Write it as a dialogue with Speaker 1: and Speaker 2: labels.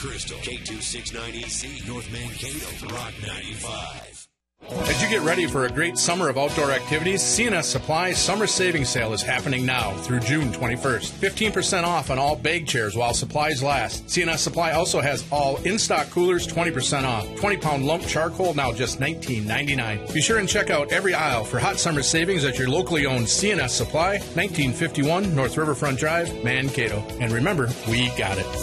Speaker 1: Crystal, K269EC, North Mankato, Rock 95.
Speaker 2: As you get ready for a great summer of outdoor activities, CNS Supply Summer Savings Sale is happening now through June 21st. 15% off on all bag chairs while supplies last. CNS Supply also has all in-stock coolers 20% off. 20-pound lump charcoal now just $19.99. Be sure and check out every aisle for hot summer savings at your locally owned CNS Supply, 1951 North Riverfront Drive, Mankato. And remember, we got it.